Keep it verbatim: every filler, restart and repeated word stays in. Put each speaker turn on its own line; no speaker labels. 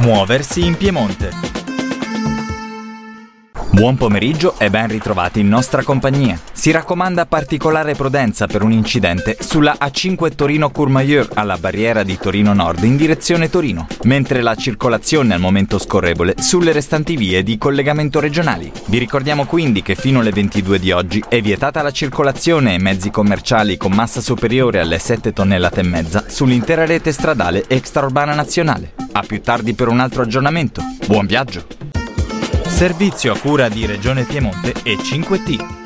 Muoversi in Piemonte. Buon pomeriggio e ben ritrovati in nostra compagnia. Si raccomanda particolare prudenza per un incidente sulla A cinque Torino-Courmayeur alla barriera di Torino Nord in direzione Torino, mentre la circolazione al momento scorrevole sulle restanti vie di collegamento regionali. Vi ricordiamo quindi che fino alle ventidue di oggi è vietata la circolazione e mezzi commerciali con massa superiore alle sette tonnellate e mezza sull'intera rete stradale extraurbana nazionale. A più tardi per un altro aggiornamento. Buon viaggio! Servizio a cura di Regione Piemonte e cinque T.